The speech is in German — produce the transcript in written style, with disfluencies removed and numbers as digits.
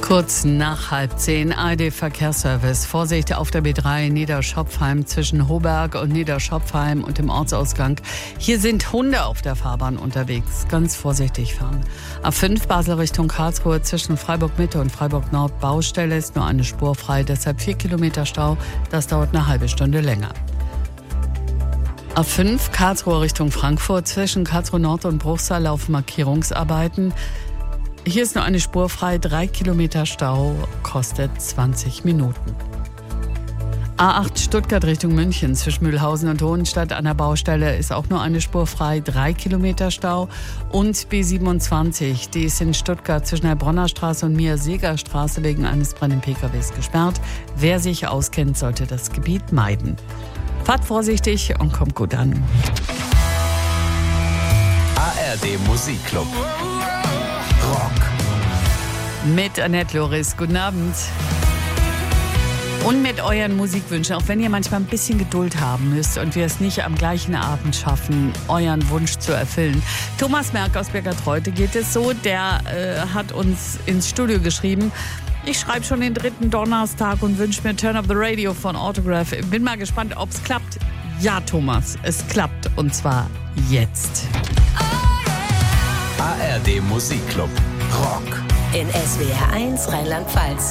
Kurz nach 9:30 ARD-Verkehrsservice. Vorsicht auf der B3 Niederschopfheim zwischen Hoberg und Niederschopfheim und dem Ortsausgang. Hier sind Hunde auf der Fahrbahn unterwegs. Ganz vorsichtig fahren. A5 Basel Richtung Karlsruhe zwischen Freiburg-Mitte und Freiburg-Nord. Baustelle ist nur eine Spur frei, deshalb 4 Kilometer Stau. Das dauert eine halbe Stunde länger. A5 Karlsruhe Richtung Frankfurt zwischen Karlsruhe Nord und Bruchsal laufen Markierungsarbeiten. Hier ist nur eine Spur frei, 3 Kilometer Stau, kostet 20 Minuten. A8 Stuttgart Richtung München zwischen Mühlhausen und Hohenstadt an der Baustelle ist auch nur eine Spur frei, 3 Kilometer Stau. Und B27, die ist in Stuttgart zwischen der Bronner Straße und Mia-Seeger-Straße wegen eines brennenden PKWs gesperrt. Wer sich auskennt, sollte das Gebiet meiden. Fahrt vorsichtig und kommt gut an. ARD Musikclub. Rock. Mit Annette Loris. Guten Abend. Und mit euren Musikwünschen, auch wenn ihr manchmal ein bisschen Geduld haben müsst und wir es nicht am gleichen Abend schaffen, euren Wunsch zu erfüllen. Thomas Merck aus Bergertreute geht es so, der hat uns ins Studio geschrieben: Ich schreibe schon den 3. Donnerstag und wünsche mir Turn Up the Radio von Autograph. Bin mal gespannt, ob es klappt. Ja, Thomas, es klappt und zwar jetzt. ARD Musikclub. Rock. In SWR 1 Rheinland-Pfalz.